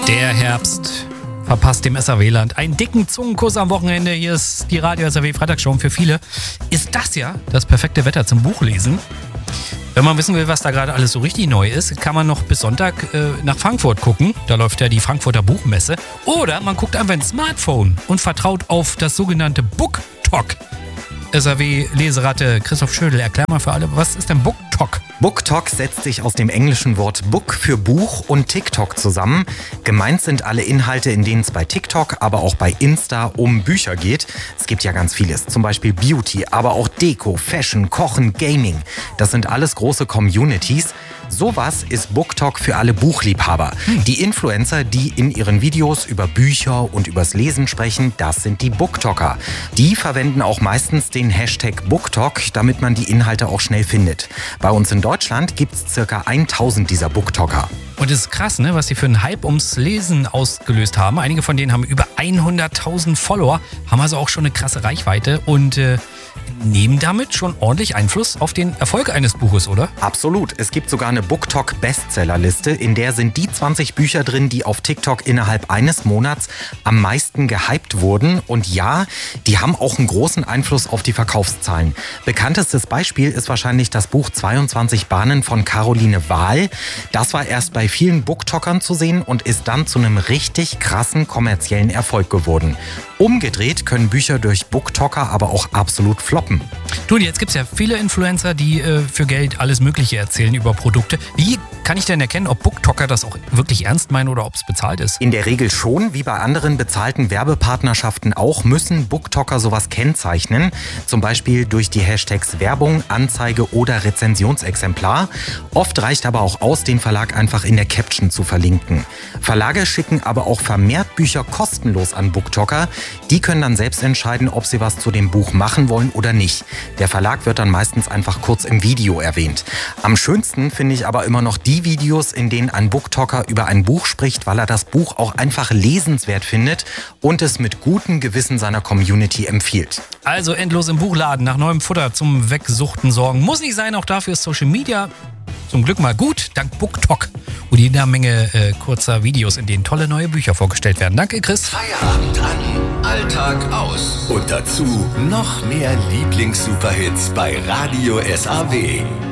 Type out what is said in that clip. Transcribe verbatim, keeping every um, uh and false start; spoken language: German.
Der Herbst verpasst dem S A W-Land einen dicken Zungenkuss am Wochenende. Hier ist die Radio S A W Freitagsshow. Für viele ist das ja das perfekte Wetter zum Buchlesen. Wenn man wissen will, was da gerade alles so richtig neu ist, kann man noch bis Sonntag äh, nach Frankfurt gucken. Da läuft ja die Frankfurter Buchmesse. Oder man guckt einfach ins Smartphone und vertraut auf das sogenannte BookTok. S A W-Leseratte Christoph Schödel, erklär mal für alle, was ist denn BookTok? BookTok setzt sich aus dem englischen Wort Book für Buch und TikTok zusammen. Gemeint sind alle Inhalte, in denen es bei TikTok, aber auch bei Insta um Bücher geht. Es gibt ja ganz vieles, zum Beispiel Beauty, aber auch Deko, Fashion, Kochen, Gaming. Das sind alles große Communities. Sowas ist BookTok für alle Buchliebhaber. Hm. Die Influencer, die in ihren Videos über Bücher und übers Lesen sprechen, das sind die BookToker. Die verwenden auch meistens den Hashtag BookTok, damit man die Inhalte auch schnell findet. Bei uns in Deutschland gibt es circa tausend dieser BookToker. Und es ist krass, ne, was die für einen Hype ums Lesen ausgelöst haben. Einige von denen haben über hunderttausend Follower, haben also auch schon eine krasse Reichweite und äh, nehmen damit schon ordentlich Einfluss auf den Erfolg eines Buches, oder? Absolut. Es gibt sogar eine BookTok-Bestsellerliste, in der sind die zwanzig Bücher drin, die auf TikTok innerhalb eines Monats am meisten gehypt wurden. Und ja, die haben auch einen großen Einfluss auf die Verkaufszahlen. Bekanntestes Beispiel ist wahrscheinlich das Buch zweiundzwanzig Bahnen von Caroline Wahl. Das war erst bei vielen BookTokern zu sehen und ist dann zu einem richtig krassen kommerziellen Erfolg geworden. Umgedreht können Bücher durch BookToker aber auch absolut floppen. Du, und jetzt gibt es ja viele Influencer, die äh, für Geld alles Mögliche erzählen über Produkte. Wie kann ich denn erkennen, ob BookToker das auch wirklich ernst meinen oder ob es bezahlt ist? In der Regel schon, wie bei anderen bezahlten Werbepartnerschaften auch, müssen BookToker sowas kennzeichnen. Zum Beispiel durch die Hashtags Werbung, Anzeige oder Rezensionsexemplar. Oft reicht aber auch aus, den Verlag einfach in der Caption zu verlinken. Verlage schicken aber auch vermehrt Bücher kostenlos an BookToker. Die können dann selbst entscheiden, ob sie was zu dem Buch machen wollen oder nicht. Der Verlag wird dann meistens einfach kurz im Video erwähnt. Am schönsten finde ich aber immer noch die Videos, in denen ein BookToker über ein Buch spricht, weil er das Buch auch einfach lesenswert findet und es mit gutem Gewissen seiner Community empfiehlt. Also endlos im Buchladen nach neuem Futter zum Wegsuchten sorgen. Muss nicht sein, auch dafür ist Social Media zum Glück mal gut, dank BookTok und jeder Menge äh, kurzer Videos, in denen tolle neue Bücher vorgestellt werden. Danke, Chris. Feierabend an, Alltag aus. Und dazu noch mehr Lieblings-Superhits bei Radio S A W.